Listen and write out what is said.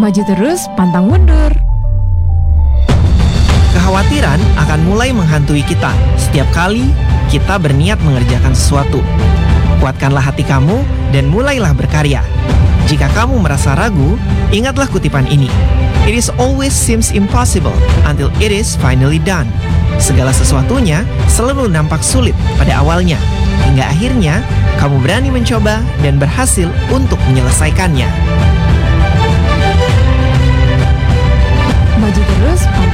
Maju terus, pantang mundur. Kekhawatiran akan mulai menghantui kita setiap kali kita berniat mengerjakan sesuatu. Kuatkanlah hati kamu dan mulailah berkarya. Jika kamu merasa ragu, ingatlah kutipan ini. It is always seems impossible until it is finally done. Segala sesuatunya selalu nampak sulit pada awalnya, hingga akhirnya kamu berani mencoba dan berhasil untuk menyelesaikannya. Maju terus, pantang